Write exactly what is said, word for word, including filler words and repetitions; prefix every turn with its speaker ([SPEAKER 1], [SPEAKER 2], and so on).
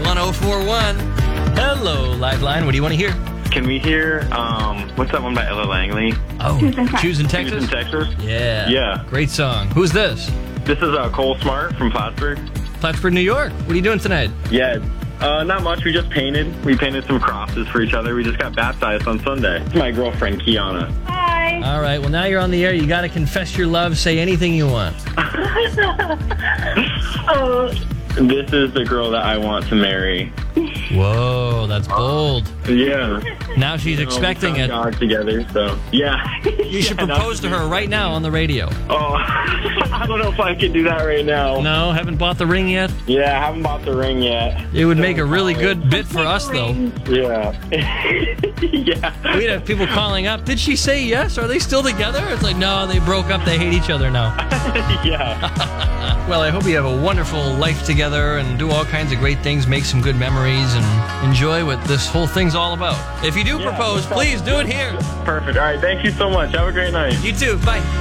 [SPEAKER 1] one oh four one. Hello, Liveline. What do you want to hear?
[SPEAKER 2] Can we hear, um, what's that one by Ella Langley?
[SPEAKER 1] Oh, Choose in Texas?
[SPEAKER 2] Choose in Texas?
[SPEAKER 1] Yeah.
[SPEAKER 2] Yeah.
[SPEAKER 1] Great song. Who's this?
[SPEAKER 2] This is uh, Cole Smart from Plattsburgh.
[SPEAKER 1] Plattsburgh, New York. What are you doing tonight?
[SPEAKER 2] Yeah, uh, not much. We just painted. We painted some crosses for each other. We just got baptized on Sunday. It's my girlfriend, Kiana.
[SPEAKER 3] Hi.
[SPEAKER 1] All right. Well, now you're on the air. You got to confess your love. Say anything you want.
[SPEAKER 3] Oh,
[SPEAKER 2] This is the girl that I want to marry.
[SPEAKER 1] Whoa, that's bold.
[SPEAKER 2] Yeah.
[SPEAKER 1] Now she's expecting
[SPEAKER 2] we
[SPEAKER 1] it.
[SPEAKER 2] found God together, so yeah.
[SPEAKER 1] You should
[SPEAKER 2] Yeah,
[SPEAKER 1] propose to her right now on the radio.
[SPEAKER 2] Oh, I don't know if I can do that right now.
[SPEAKER 1] No, haven't bought the ring yet?
[SPEAKER 2] Yeah, I haven't bought the ring yet.
[SPEAKER 1] It would make a really good bit for us, though.
[SPEAKER 2] Yeah. Yeah.
[SPEAKER 1] We'd have people calling up. Did she say yes? Are they still together? It's like, no, they broke up. They hate each other now.
[SPEAKER 2] Yeah.
[SPEAKER 1] Well, I hope you have a wonderful life together and do all kinds of great things, make some good memories, and enjoy what this whole thing's all about. If you do
[SPEAKER 2] Yeah,
[SPEAKER 1] propose, please do it here.
[SPEAKER 2] Perfect. All right. Thank you so much. Have a great night.
[SPEAKER 1] You too. Bye.